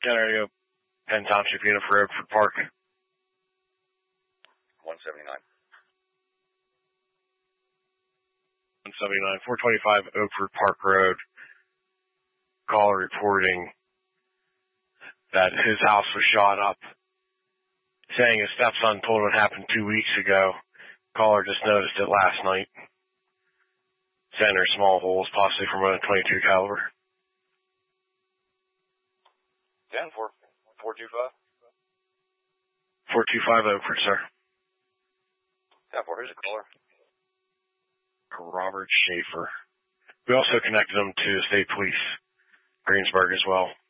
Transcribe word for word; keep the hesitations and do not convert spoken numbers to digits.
ten Radio, Penn Township unit for Oakford Park. one seventy-nine. one seventy-nine, four twenty-five Oakford Park Road. Caller reporting that his house was shot up, saying his stepson told him it happened two weeks ago. Caller just noticed it last night. Center small holes, possibly from a twenty-two caliber. ten, four, four two five. four two five Oakford, sir. ten, four, who's the caller? Robert Schaefer. We also connected him to state police, Greensburg as well.